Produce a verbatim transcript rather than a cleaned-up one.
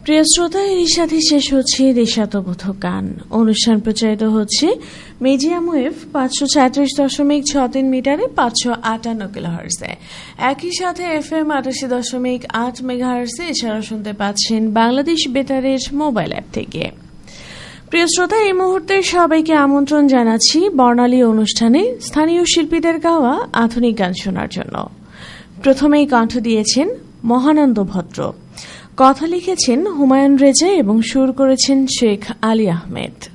প্রিয় শ্রোতা, এর সাথে শেষ হচ্ছে দেশাত্মবোধক গান। অনুষ্ঠান প্রচারিত হচ্ছে মিডিয়াম ওয়েভ পাঁচশো ছাত্রিশ দশমিক ছ তিন মিটারে পাঁচশো আটান্ন কিলোহার্টজে, একই সাথে এফ এম আটাশি দশমিক আট মেগাহার্টজে। এছাড়াও শুনতে পাচ্ছেন বাংলাদেশ বেতারের মোবাইল অ্যাপ থেকে। প্রিয় শ্রোতা, এই মুহূর্তে সবাইকে আমন্ত্রণ জানাচ্ছি বর্ণালী অনুষ্ঠানে স্থানীয় শিল্পীদের গাওয়া আধুনিক গান শোনার জন্য। প্রথমেই কণ্ঠ দিয়েছেন মহানন্দ ভদ্র, কথা লিখেছেন হুমায়ুন রেজা এবং সুর করেছেন শেখ আলী আহমেদ।